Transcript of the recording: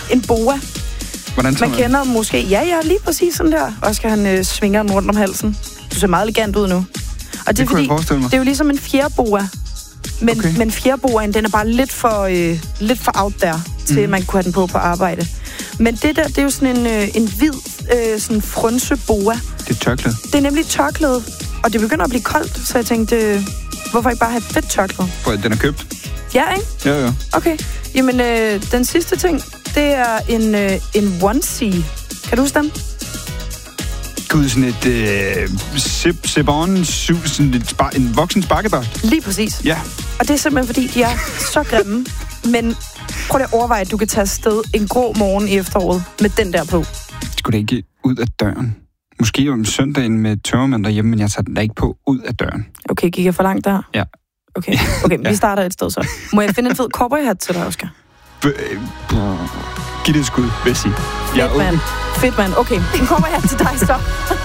en boa. Hvordan man kender måske... Ja, lige præcis sådan der. Og skal han svinger den rundt om halsen. Du ser meget elegant ud nu. Og det er fordi, det er jo ligesom en fjerboa. Men fjerboaen, den er bare lidt for out there, til at man kunne have den på arbejde. Men det der, det er jo sådan en hvid sådan frønseboa. Det er tørklæde. Det er nemlig tørklæde, og det begynder at blive koldt, så jeg tænkte, hvorfor ikke bare have et fedt tørklæde? For den er købt? Ja, ikke? Ja. Okay. Jamen, den sidste ting, det er en onesie. Kan du huske dem? Gud, sådan et Sebon, sådan en voksen sparkedragt. Lige præcis. Ja. Og det er simpelthen, fordi de er så grimme. Men prøv at overveje, at du kan tage afsted en grå morgen i efteråret med den der på. Skulle det ikke ud af døren? Måske om søndagen med tørremand derhjemme, men jeg tager den da ikke på ud af døren. Okay, gik jeg for langt der? Ja. Okay, ja. Vi starter et sted så. Må jeg finde en fed cowboyhat til dig, Oscar? Giv det et skud, vil jeg sige. Fedt mand. Okay, en cowboyhat til dig så.